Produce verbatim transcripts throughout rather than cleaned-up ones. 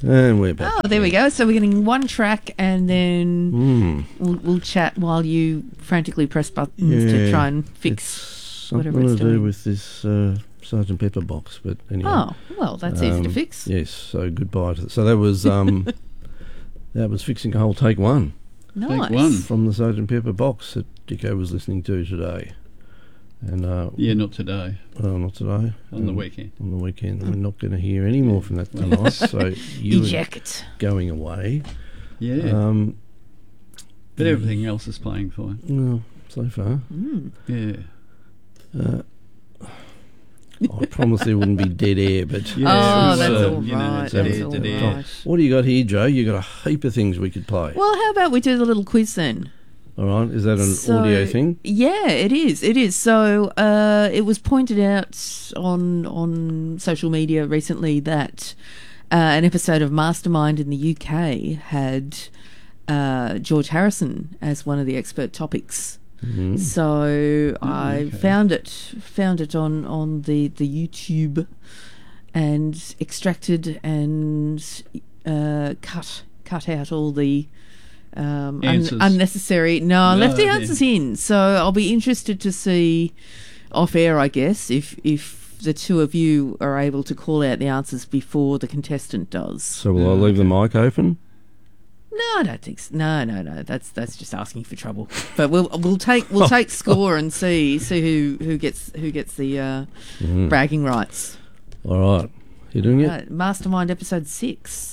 And we're back. Oh, there we go. So we're getting one track and then Mm. we'll, we'll chat while you frantically press buttons Yeah, to try and it's fix something whatever it's to do doing. with this uh, Sergeant Pepper box, but anyway. Oh, well, that's easy to Um, fix. Yes, so goodbye to So that was um, that was fixing a whole take one Nice. one. from the Sergeant Pepper box that Dicko was listening to today. And uh, Yeah, not today. well, not today. On the Um, weekend. On the weekend. We're not going to hear any more from that tonight. So you are Eject. going away. Yeah. Um, but everything else is playing fine. well, so far. Mm. Yeah. Uh, I promise there wouldn't be dead air, but Yeah, Oh, it's, that's uh, all you know, right. it's That's dead, all dead air. right. what do you got here, Joe? You got a heap of things we could play. Well, how about we do the little quiz then? All right, is that an So- audio thing? Yeah, it is. It is. So uh, it was pointed out on on social media recently that uh, an episode of Mastermind in the U K had uh, George Harrison as one of the expert topics. Mhm. So I okay. found it found it on on the the YouTube and extracted and uh, cut cut out all the um, un- Answers. unnecessary. No, I No, left the yeah. answers in. So I'll be interested to see off air, I guess, if if the two of you are able to call out the answers before the contestant does. So will I Yeah, leave the mic open? No, I don't think so. No, no, no. That's that's just asking for trouble. But we'll we'll take we'll take score and see see who, who gets who gets the uh, Mhm. bragging rights. All right, you doing it? Uh, Mastermind episode six.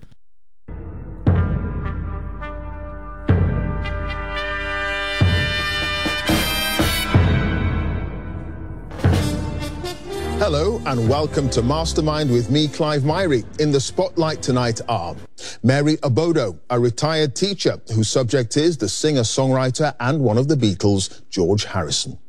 Hello and welcome to Mastermind with me, Clive Myrie. In the spotlight tonight are Mary Abodo, a retired teacher whose subject is the singer-songwriter and one of the Beatles, George Harrison.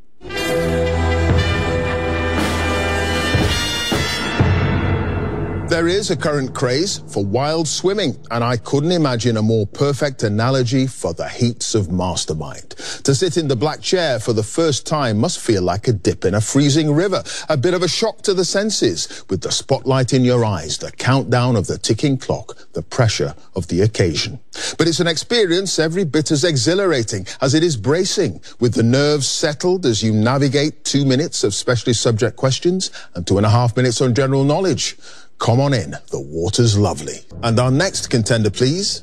There is a current craze for wild swimming, and I couldn't imagine a more perfect analogy for the heats of Mastermind. To sit in the black chair for the first time must feel like a dip in a freezing river, a bit of a shock to the senses, with the spotlight in your eyes, the countdown of the ticking clock, the pressure of the occasion. But it's an experience every bit as exhilarating as it is bracing, with the nerves settled as you navigate two minutes of specially subject questions and two and a half minutes on general knowledge. Come on in, the water's lovely. And our next contender, please.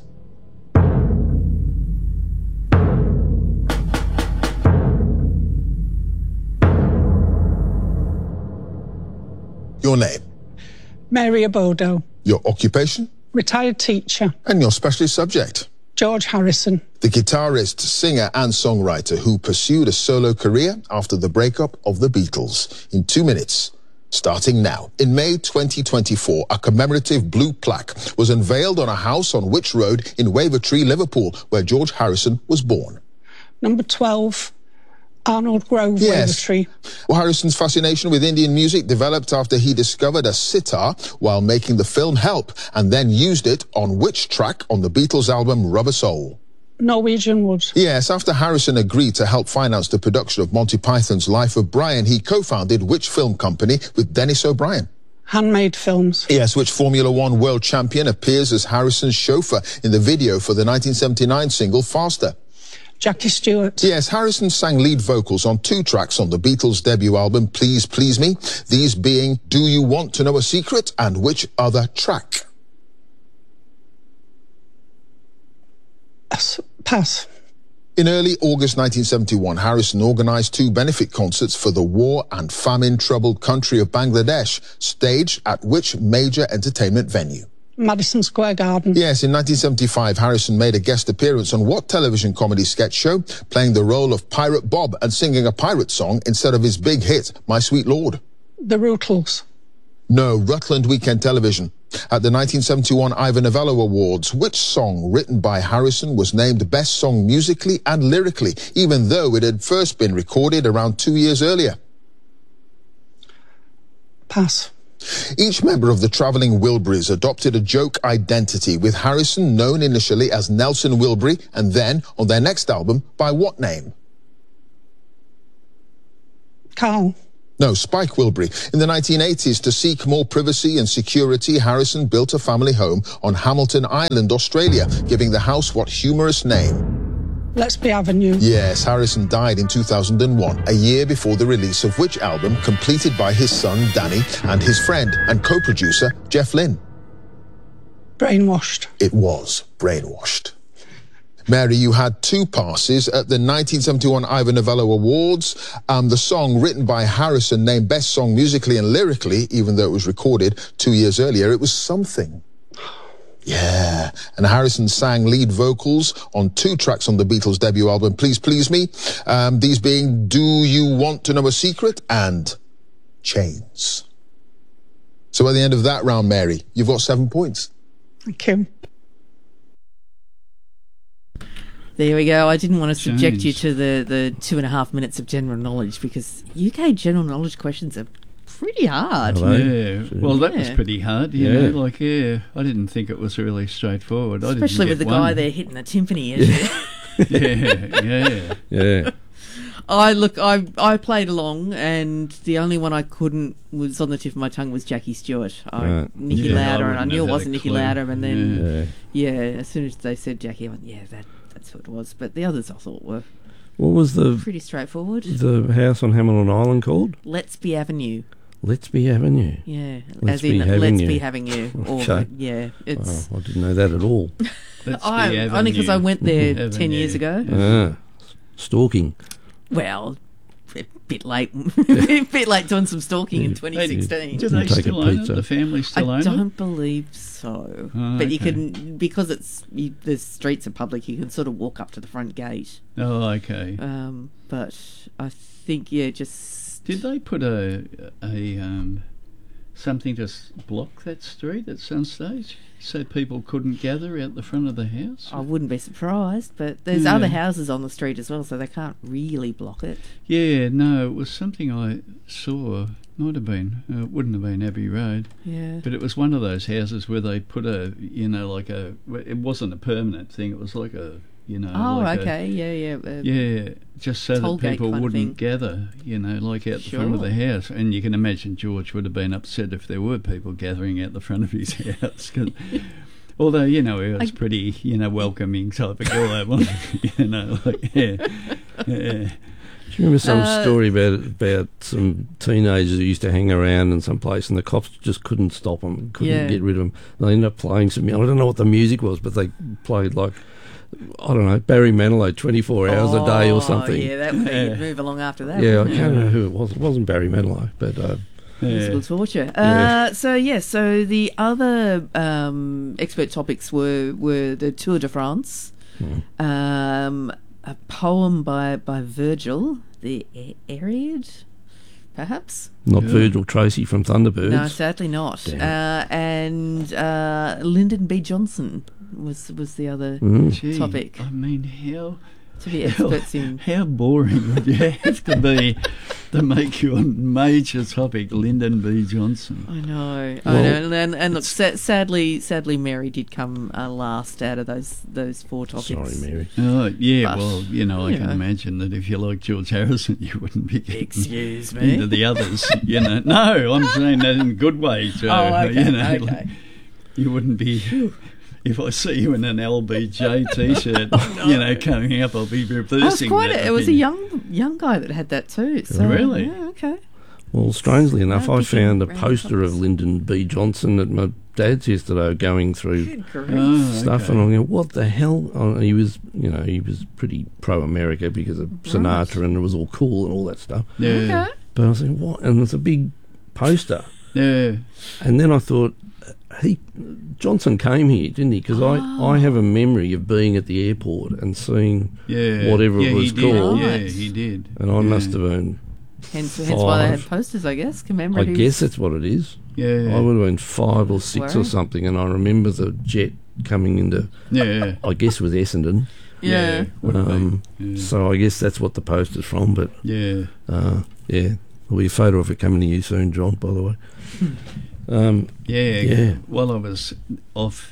Your name, Mary Abodo, your occupation, retired teacher, and your specialist subject. George Harrison, The guitarist, singer and songwriter who pursued a solo career after the breakup of the Beatles. In two minutes, starting now. In May twenty twenty-four, a commemorative blue plaque was unveiled on a house on Wych Road in Wavertree, Liverpool, where George Harrison was born. number twelve, Arnold Grove, Yes. Wavertree. Well, Harrison's fascination with Indian music developed after he discovered a sitar while making the film Help, and then used it on which track on the Beatles album Rubber Soul? Norwegian Wood. Yes, after Harrison agreed to help finance the production of Monty Python's Life of Brian, he co-founded which film company with Dennis O'Brien? Handmade Films. Yes, which Formula One world champion appears as Harrison's chauffeur in the video for the nineteen seventy-nine single Faster? Jackie Stewart. Yes, Harrison sang lead vocals on two tracks on the Beatles' debut album, Please Please Me, these being Do You Want to Know a Secret and which other track? S- Pass. In early August nineteen seventy-one, Harrison organised two benefit concerts for the war and famine-troubled country of Bangladesh, staged at which major entertainment venue? Madison Square Garden. Yes, in nineteen seventy-five, Harrison made a guest appearance on what television comedy sketch show, playing the role of Pirate Bob and singing a pirate song instead of his big hit, My Sweet Lord? The Rutles. No, Rutland Weekend Television. At the nineteen seventy-one Ivor Novello Awards, which song written by Harrison was named Best Song musically and lyrically, even though it had first been recorded around two years earlier? Pass. Each member of the Travelling Wilburys adopted a joke identity, with Harrison known initially as Nelson Wilbury and then, on their next album, by what name? Carl. No, Spike Wilbury. In the nineteen eighties, to seek more privacy and security, Harrison built a family home on Hamilton Island, Australia, giving the house what humorous name? Let's Be Avenue. Yes, Harrison died in two thousand one, a year before the release of which album, completed by his son, Danny, and his friend and co-producer, Jeff Lynne? Brainwashed. It was Brainwashed. Mary, you had two passes at the nineteen seventy-one Ivor Novello Awards. Um, the song written by Harrison named Best Song Musically and Lyrically, even though it was recorded two years earlier, it was Something. Yeah, and Harrison sang lead vocals on two tracks on the Beatles' debut album, Please Please Me, um, these being Do You Want to Know a Secret and Chains. So at the end of that round, Mary, you've got seven points. Thank you. There we go. I didn't want to subject Change. you to the, the two and a half minutes of general knowledge because U K general knowledge questions are pretty hard. Hello. Yeah, well, that was Yeah. pretty hard, you Yeah. know, like, yeah, I didn't think it was really straightforward. I Especially with didn't the get guy one. there hitting the timpani. As you. Yeah, yeah. Yeah. I look, I I played along, and the only one I couldn't was on the tip of my tongue was Jackie Stewart. I, Right. Nicky Yeah, I Lauder, and I wouldn't knew have it had wasn't a Nicky clue. Lauder, and then Yeah. yeah. as soon as they said Jackie, I went, yeah, that that's what it was. But the others I thought were What was the pretty straightforward. the house on Hamilton Island called? Let's Be Avenue. Let's Be Avenue. Yeah, Let's as in Be Having let's You. be having you. Or Okay. yeah, it's. Oh, I didn't know that at all. Let's be I, Avenue. only because I went there Avenue. ten years ago. Ah, stalking. Well, a bit late, a bit late doing some stalking in twenty sixteen. Do they Take a still own it? pizza. The family still I own it? don't believe so. Oh, but you okay. can, because it's you, the streets are public, you can sort of walk up to the front gate. Oh, okay. Um, but I think yeah, just Did they put a a um, something to s- block that street at some stage so people couldn't gather out the front of the house? I wouldn't be surprised. But there's Yeah. other houses on the street as well, so they can't really block it. Yeah, no, it was something I saw. Might have been. Uh, it wouldn't have been Abbey Road. Yeah. But it was one of those houses where they put a, you know, like a. It wasn't a permanent thing. It was like a, you know. Oh, like okay. yeah, yeah. Uh, A, yeah, just so that Tollgate people kind of wouldn't thing. gather, you know, like out the front of the Sure. house. And you can imagine George would have been upset if there were people gathering out the front of his house. 'Cause, although, you know, he was I- pretty, you know, welcoming type of guy, wasn't he? You know, like, yeah. Yeah. Do you remember some Uh, story about about some teenagers who used to hang around in some place and the cops just couldn't stop them, couldn't Yeah. get rid of them. They ended up playing some. I don't know what the music was, but they played like I don't know Barry Manilow twenty-four hours a day Oh, or something. Yeah, that would Yeah. you'd move along after that. Yeah, I wouldn't you? can't remember who it was. It wasn't Barry Manilow, but uh, Physical Yeah. torture. Yeah. Uh, so yeah, so the other um, expert topics were were the Tour de France, Hmm. um, a poem by by Virgil, the A- Aeneid, perhaps. not Yeah. Virgil Tracy from Thunderbirds. No, sadly not. Damn. Uh, and uh, Lyndon B. Johnson was was the other Mm. Gee, topic I mean, how to be experts in. how boring would you have to be to make your major topic Lyndon B. Johnson? I know, I Well, know, and, and look, sa- sadly, sadly, Mary did come uh, last out of those those four topics. Sorry, Mary. Oh, yeah, But, well, you know, I you can know. imagine that if you like George Harrison, you wouldn't be getting Excuse into me. the others, you know. No, I'm saying that in a good way, Joe. Oh, okay, you know, okay. like, you wouldn't be... If I see you in an L B J T-shirt, you know, coming up, I'll be reversing That was quite. that A, it was a opinion. young young guy that had that too. So, Really? Yeah, okay. Well, strangely enough, Uh, I picking found a random poster of topics. Lyndon B. Johnson at my dad's yesterday, going through Good grief. Oh, stuff, okay. and I'm going, "What the hell?" Oh, he was, you know, he was pretty pro-America because of Sinatra, and it was all cool and all that stuff. Yeah, Okay. But I was thinking, "What?" And it's a big poster, yeah. and then I thought, he Johnson came here, didn't he? Because I, I have a memory of being at the airport and seeing Yeah, whatever yeah, it was he did. called, Yeah, Right. he did. and I yeah. must have been. Hence, hence why they had Five. posters, I guess, I commemorative. guess that's what it is. Yeah, I would have been five or six or Worry. something, and I remember the jet coming into, yeah, I guess, with Essendon. Yeah. would have Um, been. Yeah. So I guess that's what the poster's from. But yeah. uh, yeah, there'll be a photo of it coming to you soon, John. By the way. Um, Yeah, Yeah. while I was off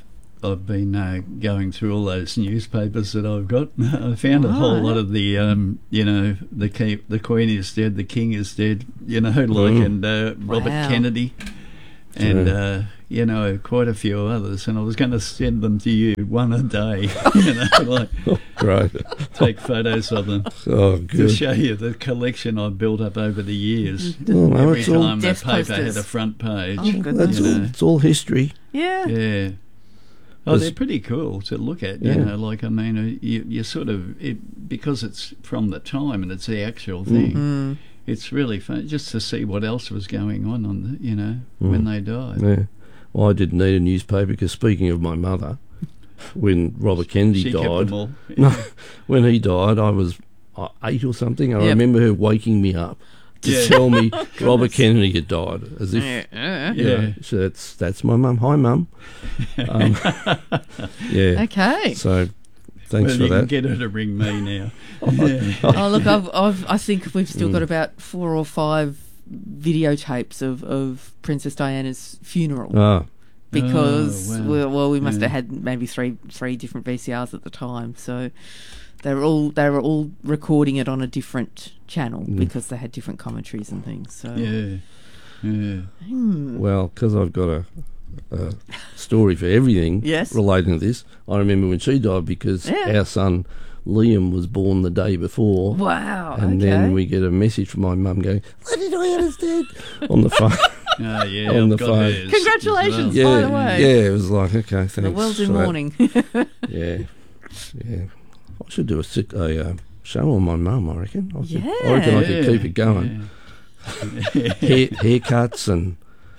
I've been uh, going through all those newspapers that I've got. I found a whole lot of the, um, you know, the king, the Queen is dead, the King is dead, you know, like Mm. and uh, Robert Wow. Kennedy, and Yeah. uh, you know, quite a few others. And I was going to send them to you one a day, you know, like Great. take photos of them Oh, to good. show you the collection I've built up over the years. Oh, no, Every it's all, time the Death paper posters. had a front page. Oh, goodness. that's you all, know. it's all history. Yeah. Yeah. Oh, Was- they're pretty cool to look at, you Yeah. know, like, I mean, uh, you, you sort of, it, because it's from the time and it's the actual thing, Mm. it's really fun just to see what else was going on, on the, you know, when they died. Yeah. Well, I didn't need a newspaper because, speaking of my mother, when Robert Kennedy She kept died, them all. no, when he died, I was uh, eight or something. I Yep. remember her waking me up to Yeah. tell me Robert Kennedy had died, as if Yeah. you know, Yeah. so that's that's my mum. Hi, mum. Um, yeah. Okay. So thanks Well, for you can that. get her to ring me now. Yeah. Oh, look, I've, I've, I think we've still Mm. got about four or five videotapes of, of Princess Diana's funeral Ah, because, Oh, wow. we, well, we must Yeah. have had maybe three three different V C Rs at the time, so they were all they were all recording it on a different channel Mm. because they had different commentaries and things. So Yeah. Yeah. Hmm. well, because I've got a, a story for everything Yes. relating to this. I remember when she died because Yeah. our son Liam was born the day before. Wow. And okay. then we get a message from my mum going, "Lady Diana's dead," on the phone. Oh, yeah. On I've the got phone. hers as Congratulations. yeah, By the way. yeah, it was like, okay, thanks. the world's in for that. mourning. Yeah, yeah. I should do a, sit, a uh, show on my mum. I reckon. I, could, I reckon I Yeah. could keep it going. Hair, haircuts and.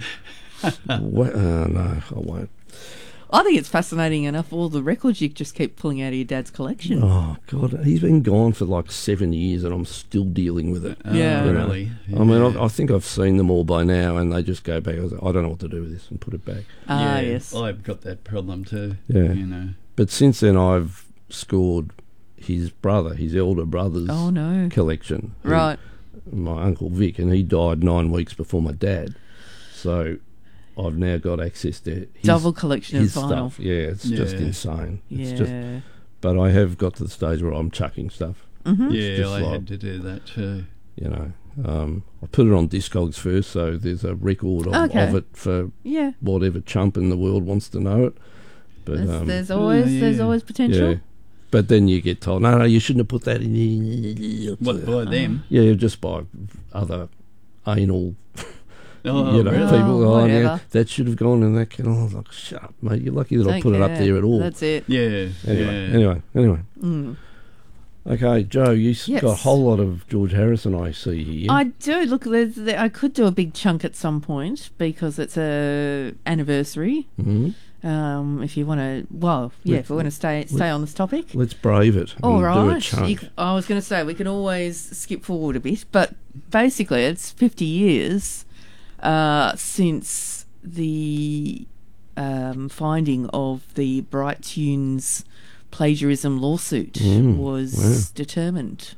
Wa- uh, no, I won't. I think it's fascinating enough all the records you just keep pulling out of your dad's collection. Oh God, he's been gone for like seven years, and I'm still dealing with it. Oh, Yeah. You know. really? I mean, Yeah. I, I think I've seen them all by now, and they just go back. I, was like, I don't know what to do with this, and put it back. Ah, Yeah, yes. I've got that problem too. Yeah. You know. But since then, I've scored his brother, his elder brother's Oh, no. collection. who- Right. My uncle Vic, and he died nine weeks before my dad. So I've now got access to his, Double collection his of vinyl. stuff. Yeah, it's just Yeah. insane. It's Yeah. just, but I have got to the stage where I'm chucking stuff. Mhm. Yeah, just I like- had to do that too. You know, um, I put it on Discogs first, so there's a record of, Okay. of it for Yeah. whatever chump in the world wants to know it. But There's, um, there's always yeah. there's always potential. yeah, but then you get told, no, no, you shouldn't have put that in. What, by them? Yeah, just by other anal, Oh, you know, really? people. Oh, Oh, yeah, whatever. that should have gone in that. Can I was like, shut up, mate. You're lucky that I Don't put it up care. there at all. That's it. Yeah. Anyway, yeah. anyway, anyway. Mm. Okay, Joe, you Yes. got a whole lot of George Harrison. I see here. I do look. There's, there, I could do a big chunk at some point because it's a anniversary. Mhm. Um, if you want to, well, yeah, if we want to stay stay on this topic. Let's brave it. and All do a right. chunk. You, I was going to say we can always skip forward a bit, but basically it's fifty years uh, since the um, finding of the Bright Tunes plagiarism lawsuit Mm, was wow. determined.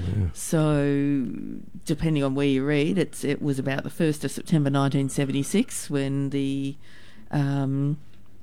So, depending on where you read, it's it was about the first of September nineteen seventy-six when the um,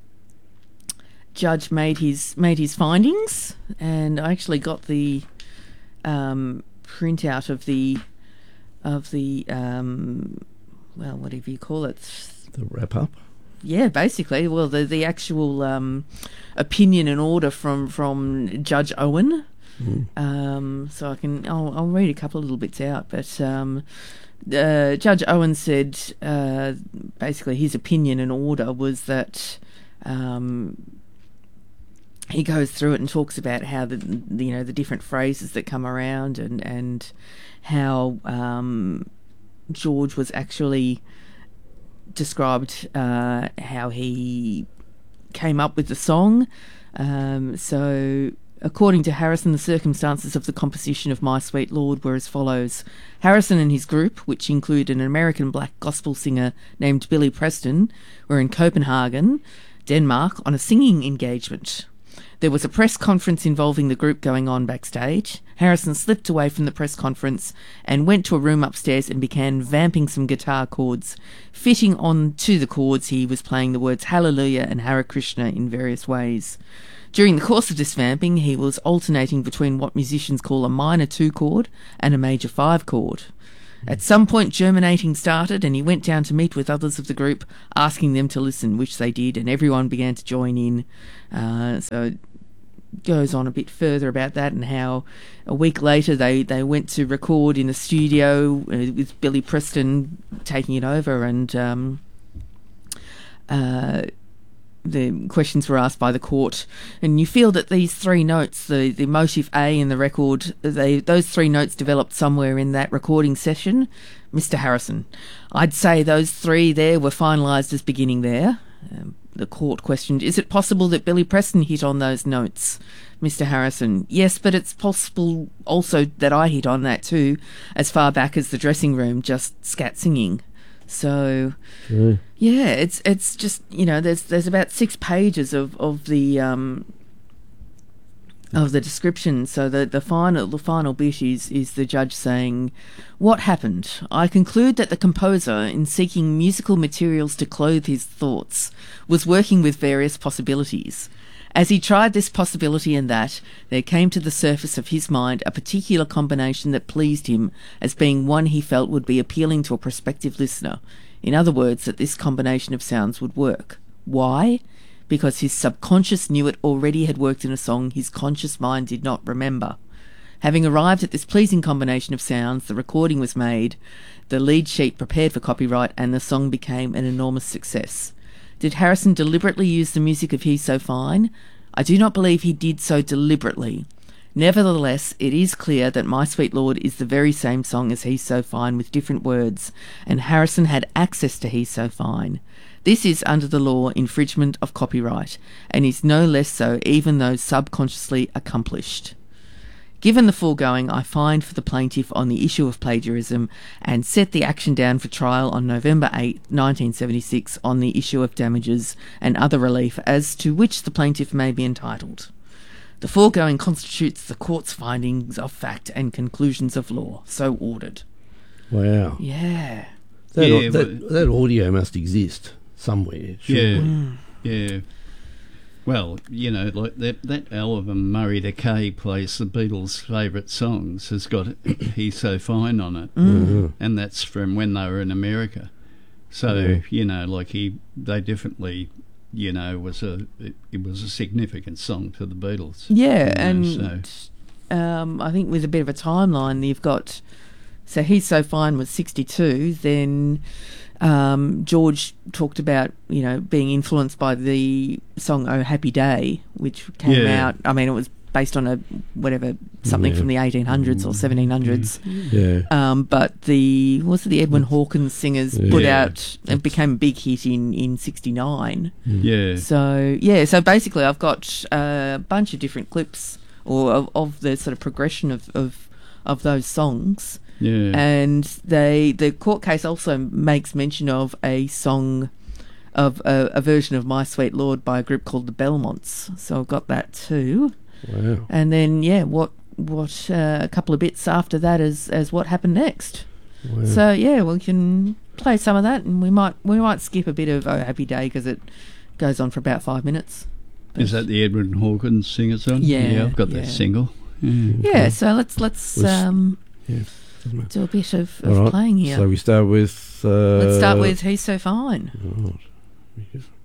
judge made his made his findings, and I actually got the um, printout of the of the um, well, whatever you call it. The wrap up. Yeah, basically, well, the the actual um, opinion and order from from Judge Owen. Um, so I can I'll, I'll read a couple of little bits out, but um, uh, Judge Owen said uh, basically his opinion and order was that um, he goes through it and talks about how the you know the different phrases that come around and and how um, George was actually described uh, how he came up with the song. Um, so. According to Harrison, the circumstances of the composition of My Sweet Lord were as follows. Harrison and his group, which included an American black gospel singer named Billy Preston, were in Copenhagen, Denmark, on a singing engagement. There was a press conference involving the group going on backstage. Harrison slipped away from the press conference and went to a room upstairs and began vamping some guitar chords. Fitting on to the chords, he was playing the words Hallelujah and Hare Krishna in various ways. During the course of this vamping, he was alternating between what musicians call a minor two chord and a major five chord. At some point, germinating started, and he went down to meet with others of the group, asking them to listen, which they did, and everyone began to join in. Uh, so it goes on a bit further about that, and how a week later they, they went to record in a studio uh, with Billy Preston taking it over, and um, uh, the questions were asked by the court, and you feel that these three notes, the, the motif A in the record, they those three notes developed somewhere in that recording session. Mister Harrison, I'd say those three there were finalised as beginning there. Um, the court questioned, is it possible that Billy Preston hit on those notes? Mister Harrison, yes, but it's possible also that I hit on that too, as far back as the dressing room, just scat singing. So, True. yeah, it's it's just, you know, there's there's about six pages of of the um, of the description. So the the final the final bit is is the judge saying, "What happened? I conclude that the composer, in seeking musical materials to clothe his thoughts, was working with various possibilities. As he tried this possibility and that, there came to the surface of his mind a particular combination that pleased him as being one he felt would be appealing to a prospective listener. In other words, that this combination of sounds would work. Why? Because his subconscious knew it already had worked in a song his conscious mind did not remember. Having arrived at this pleasing combination of sounds, the recording was made, the lead sheet prepared for copyright, and the song became an enormous success. Did Harrison deliberately use the music of He's So Fine? I do not believe he did so deliberately. Nevertheless, it is clear that My Sweet Lord is the very same song as He's So Fine with different words, and Harrison had access to He's So Fine. This is, under the law, infringement of copyright, and is no less so even though subconsciously accomplished. Given the foregoing, I find for the plaintiff on the issue of plagiarism and set the action down for trial on November eighth, nineteen seventy-six on the issue of damages and other relief as to which the plaintiff may be entitled. The foregoing constitutes the court's findings of fact and conclusions of law, so ordered." Wow. Yeah. That, Yeah, that, but- that audio must exist somewhere. Yeah, surely. yeah. Well, you know, like that that album, Murray Decay plays the Beatles' favourite songs, has got He's So Fine on it, Mhm. and that's from when they were in America. So Yeah. you know, like he, they definitely, you know, was a it, it was a significant song to the Beatles. Yeah, you know, and so. um, I think with a bit of a timeline, you've got, so He's So Fine was sixty-two, then um, George talked about, you know, being influenced by the song Oh Happy Day, which came Yeah. out, I mean, it was based on a, whatever, something Yeah. from the eighteen hundreds or seventeen hundreds. Yeah. Um, but the, was it the Edwin Hawkins singers put Yeah. out, it became a big hit in, in sixty-nine. Yeah, So, yeah, so basically I've got a bunch of different clips or of, of the sort of progression of, of, of those songs. yeah, And they the court case also makes mention of a song, of a, a version of My Sweet Lord by a group called the Belmonts. So I've got that too. Wow. And then, yeah, what what uh, a couple of bits after that is as what happened next. Wow. So yeah, we can play some of that, and we might we might skip a bit of Oh Happy Day because it goes on for about five minutes. is that the Edwin Hawkins singer song? Yeah, yeah, I've got yeah. that single. Yeah. Yeah, so let's let's Was- um, Yeah. Doesn't matter. do a bit of, All of right. playing here. So we start with. Uh, Let's start with He's So Fine. Right. Here we go.